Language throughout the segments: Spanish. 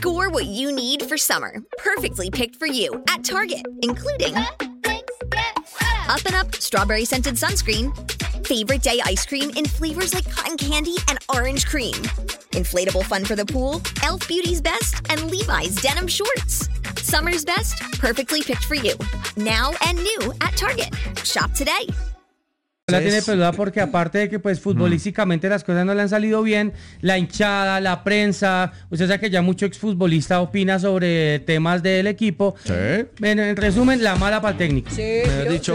Score what you need for summer, perfectly picked for you at Target, including Up and Up Strawberry Scented Sunscreen, Favorite Day Ice Cream in flavors like cotton candy and orange cream, inflatable fun for the pool, Elf Beauty's Best, and Levi's Denim Shorts. Summer's best, perfectly picked for you. Now and new at Target. Shop today. La tiene peluda porque aparte de que pues futbolísticamente las cosas no le han salido bien, la hinchada, la prensa, usted sabe que ya mucho exfutbolista opina sobre temas del equipo. Sí. En resumen, la mala para el técnico. Sí, Me has dicho.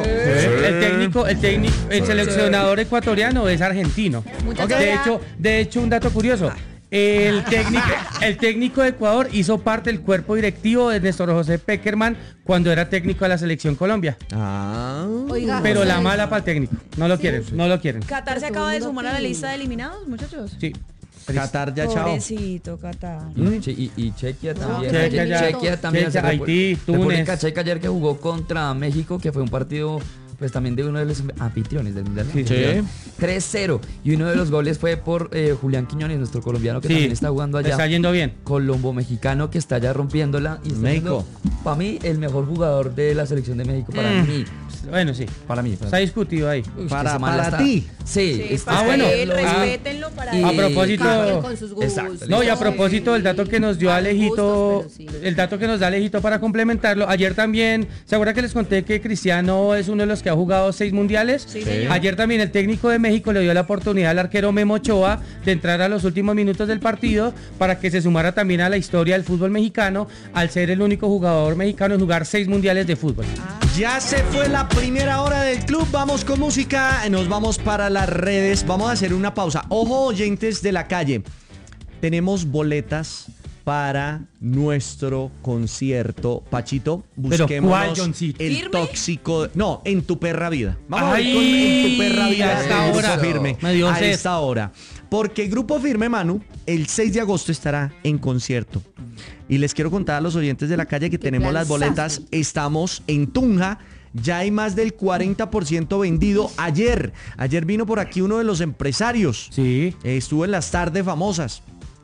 El seleccionador ecuatoriano es argentino. De hecho, un dato curioso. El técnico de Ecuador hizo parte del cuerpo directivo de Néstor José Pekerman cuando era técnico de la Selección Colombia. Oiga, Pero la mala para el técnico. No lo quieren. Qatar se acaba de sumar a la lista de eliminados, muchachos. Sí. Qatar ya, chao. Pobrecito, Qatar. Y Chequia también. Chequia también. Haití, Túnez. República Checa ayer que jugó contra México, que fue un partido pues también de uno de los anfitriones del Mundial. Sí. 3-0. Y uno de los goles fue por Julián Quiñones, nuestro colombiano que también está jugando allá. Está yendo bien. Colombo mexicano que está ya rompiéndola. Y México. Para mí, el mejor jugador de la selección de México. Para mí. Bueno, sí. Para mí. Está discutido ahí. Para ti. Sí. bueno. Respétenlo para él. A propósito. Con sus gustos. Exacto. No, y a propósito del dato que nos dio Alejito, el dato que nos da Alejito para complementarlo, ayer también, ¿se acuerdan que les conté que Cristiano es uno de los que ha jugado 6 mundiales? Sí, señor. Ayer también el técnico de México le dio la oportunidad al arquero Memo Ochoa de entrar a los últimos minutos del partido para que se sumara también a la historia del fútbol mexicano, al ser el único jugador mexicano en jugar 6 mundiales de fútbol. Ya se fue la primera hora del club, vamos con música, nos vamos para las redes, vamos a hacer una pausa. Ojo, oyentes de la calle, tenemos boletas para nuestro concierto. Pachito, busquemos ¿cuál, Johncito? el ¿Firme? tóxico. No, En tu perra vida. Vamos Ay, a ir con En tu perra vida a esta de Grupo hora. Firme. Me dio A sed. esta hora. Porque Grupo Firme, Manu, el 6 de agosto estará en concierto. Y les quiero contar a los oyentes de la calle que tenemos las boletas. Estamos en Tunja. Ya hay más del 40% vendido. Ayer vino por aquí uno de los empresarios. Sí. Estuvo en las tardes famosas.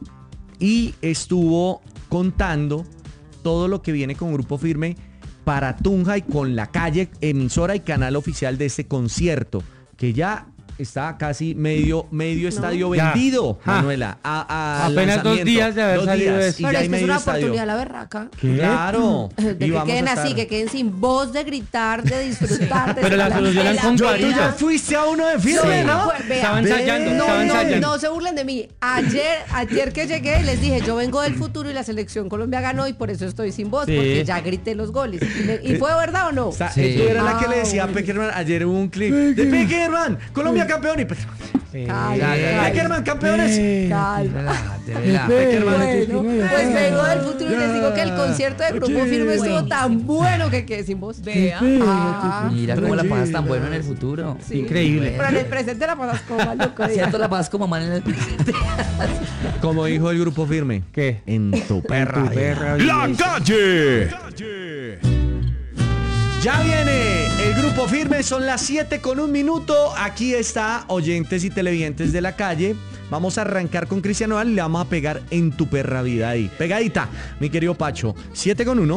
Y estuvo contando todo lo que viene con Grupo Firme para Tunja y con la calle, emisora y canal oficial de este concierto, que ya está casi medio estadio Ya. vendido, Ja. Manuela. Apenas 2 días de haber 2 salido días, eso. y Pero ya es hay que es medio una estadio. oportunidad la berraca. ¿Qué? Claro. De Y que vamos queden a estar- así, que queden sin voz de gritar, de disfrutar. Pero la solucionan con Tú guarilla. ya fuiste a uno de Firme, Sí. ¿no? Vea, Estaban ensayando. No se burlen de mí. Ayer que llegué les dije, yo vengo del futuro y la selección Colombia ganó y por eso estoy sin voz, Sí. porque ya grité los goles. ¿Y fue verdad o no? Tú Sí. eras la que le decía a bueno. Peckerman, ayer hubo un clip de Peckerman, Colombia campeón y Peckerman, Peckerman campeones. Calma. Peckerman, Bueno, pues vengo del futuro y les digo que el concierto de Grupo Firme estuvo tan bueno que quedé sin voz. Vea. Mira cómo la pasas tan bueno en el futuro. Sí. Increíble. Pero en el presente la pasas como mal loco. Cierto, la pasas como mal en el presente. Como dijo el Grupo Firme. ¿Qué? En tu perra. La calle. Ya viene el Grupo Firme, son las 7:01. Aquí está, oyentes y televidentes de la calle. Vamos a arrancar con Cristiano Nodal y le vamos a pegar En tu perra vida ahí. Pegadita, mi querido Pacho. 7:01.